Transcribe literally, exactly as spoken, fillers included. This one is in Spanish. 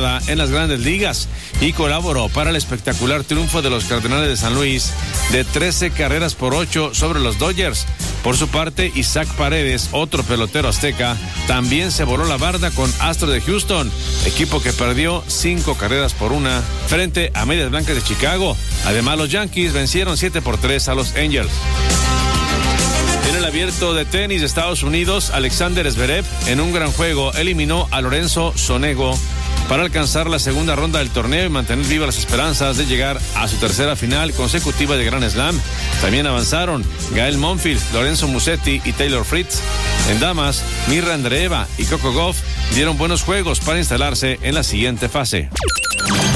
temporada en las Grandes Ligas y colaboró para el espectacular triunfo de los Cardenales de San Luis de trece carreras por ocho sobre los Dodgers. Por su parte, Isaac Paredes, otro pelotero azteca, también se voló la barda con Astros de Houston, equipo que perdió cinco carreras por una frente a Medias Blancas de Chicago. Además, los Yankees vencieron siete por tres a los Angels. En el abierto de tenis de Estados Unidos, Alexander Zverev, en un gran juego, eliminó a Lorenzo Sonego para alcanzar la segunda ronda del torneo y mantener vivas las esperanzas de llegar a su tercera final consecutiva de Grand Slam. También avanzaron Gael Monfils, Lorenzo Musetti y Taylor Fritz. En damas, Mirra Andreeva y Coco Gauff dieron buenos juegos para instalarse en la siguiente fase.